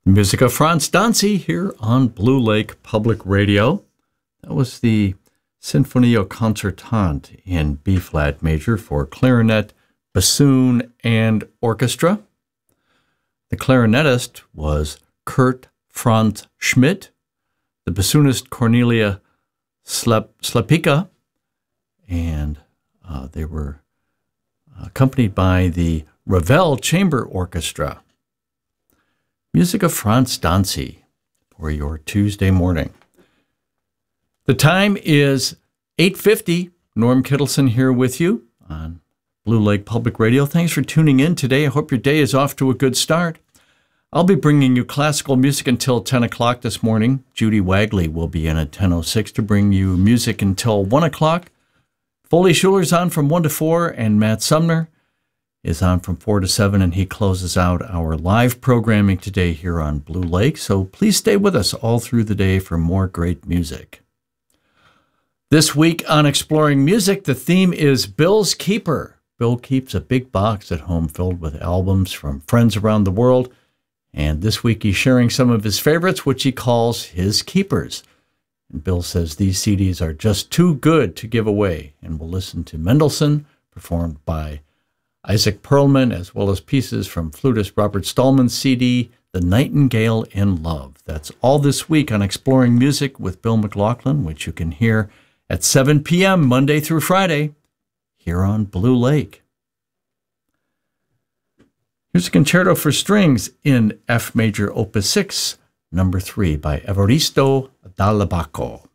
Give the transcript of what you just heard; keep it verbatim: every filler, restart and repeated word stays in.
Music of Franz Danzi here on Blue Lake Public Radio. That was the Sinfonia Concertante in B-flat major for clarinet, bassoon, and orchestra. The clarinetist was Kurt Franz Schmidt, the bassoonist Cornelia Slep- Slepika, and uh, they were accompanied by the Ravel Chamber Orchestra. Music of Franz Danzi for your Tuesday morning. The time is eight fifty. Norm Kittleson here with you on Blue Lake Public Radio. Thanks for tuning in today. I hope your day is off to a good start. I'll be bringing you classical music until ten o'clock this morning. Judy Wagley will be in at ten oh six to bring you music until one o'clock. Foley Schuler's on from one to four, and Matt Sumner is on from four to seven, and he closes out our live programming today here on Blue Lake. So please stay with us all through the day for more great music. This week on Exploring Music, the theme is Bill's Keeper. Bill keeps a big box at home filled with albums from friends around the world, and this week he's sharing some of his favorites, which he calls his keepers. And Bill says these C Ds are just too good to give away, and we'll listen to Mendelssohn, performed by Isaac Perlman, as well as pieces from flutist Robert Stallman's C D, The Nightingale in Love. That's all this week on Exploring Music with Bill McLaughlin, which you can hear at seven p.m. Monday through Friday here on Blue Lake. Here's a concerto for strings in F major opus six, number three by Evaristo Dall'Abaco.